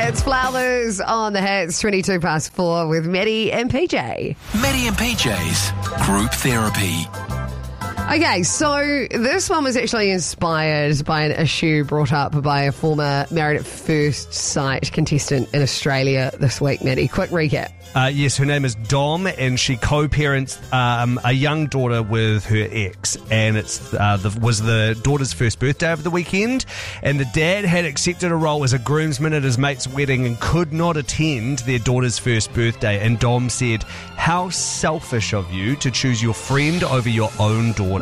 It's Flowers on the Hits, 22 past 4 with Maddie and PJ. Maddie and PJ's Group Therapy. Okay, so this one was actually inspired by an issue brought up by a former Married at First Sight contestant in Australia this week, Maddie. Quick recap. Yes, her name is Dom, and she co-parents a young daughter with her ex, and it's was the daughter's first birthday over the weekend, and the dad had accepted a role as a groomsman at his mate's wedding and could not attend their daughter's first birthday, and Dom said, "How selfish of you to choose your friend over your own daughter."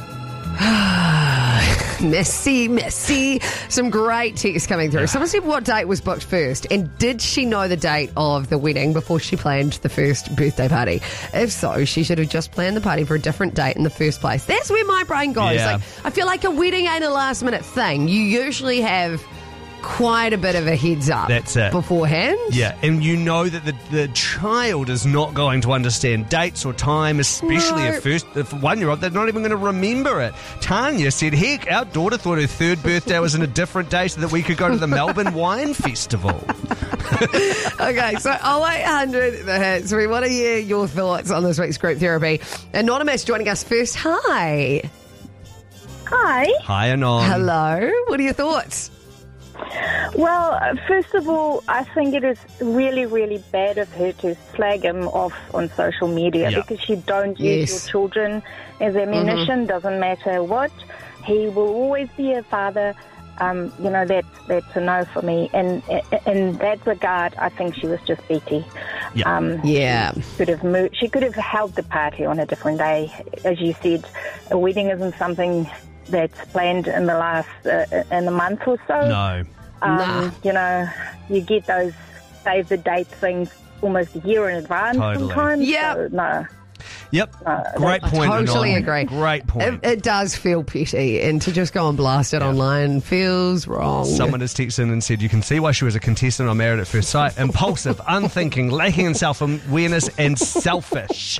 Messy. Some great texts coming through. Someone said, what date was booked first? And did she know the date of the wedding before she planned the first birthday party? If so, she should have just planned the party for a different date in the first place. That's where my brain goes. Yeah. Like, I feel like a wedding ain't a last minute thing. You usually have quite a bit of a heads up. That's it. Beforehand. Yeah, and you know that the child is not going to understand dates or time, especially No. if 1-year-old, they're not even going to remember it. Tanya said, heck, our daughter thought her third birthday was in a different day so that we could go to the Melbourne Wine Festival. Okay, so 0800 the hits. We want to hear your thoughts on this week's group therapy. Anonymous joining us first. Hi. Hi. Hi, Anon. Hello. What are your thoughts? Well, first of all, I think it is really, really bad of her to slag him off on social media Yeah. because you don't use Yes. your children as ammunition, doesn't matter what. He will always be a father. That's a no for me. And in that regard, I think she was just beaty. Yeah. Yeah. She could have held the party on a different day. As you said, a wedding isn't something that's planned in the last in a month or so. No. You get those save the date things almost a year in advance Totally. sometimes. Yep. So, no. Yep. Great point, Totally Anon. agree. Great point. It does feel petty, and to just go and blast it online feels wrong. Someone has texted in and said, you can see why she was a contestant on Married at First Sight. Impulsive, unthinking, lacking in self-awareness, and selfish.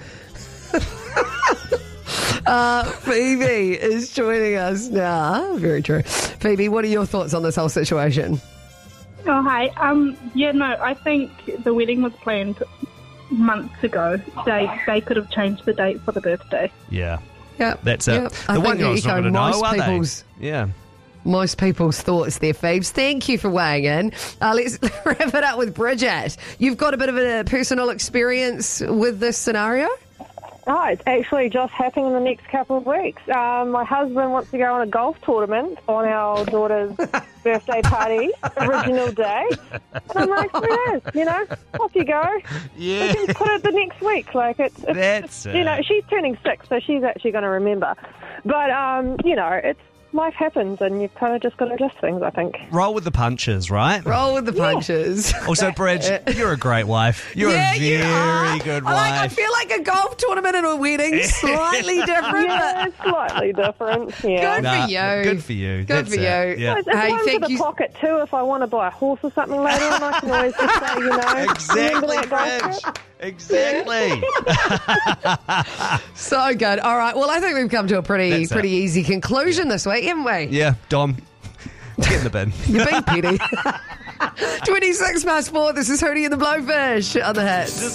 Phoebe is joining us now. Very true. Phoebe, what are your thoughts on this whole situation? Oh, hi. I think the wedding was planned months ago. They could have changed the date for the birthday. Yeah. Yep. That's it. Yep. I The think 1-year-old's not you going to echo know, are people's- they? Yeah. Most people's thoughts there, Phoebes. Thank you for weighing in. Let's wrap it up with Bridget. You've got a bit of a personal experience with this scenario? Oh, it's actually just happening in the next couple of weeks. My husband wants to go on a golf tournament on our daughter's birthday party, original day. And I'm like, off you go. Yeah. We can put it the next week. Like That's it. she's turning 6, so she's actually going to remember. But, it's life happens and you've kind of just got to adjust things, I think. Roll with the punches, right? Roll with the punches. Also, Bridge, you're a great wife. You're a you are. very good I wife. feel like a golf tournament and a wedding, slightly different. Yeah, it's slightly different. Yeah. Good for you. Good for you. Good That's for you. it. Yeah. It's Hey, one for thank the you. pocket too. If I want to buy a horse or something later on, I can always just say, remember Exactly, that golf Bridge. trip? Exactly. So good. All right. Well, I think we've come to a pretty That's it. easy conclusion this week, haven't we? Yeah, Dom, get in the bin. You're being petty. 26 past 4. This is Hootie and the Blowfish on the Hits.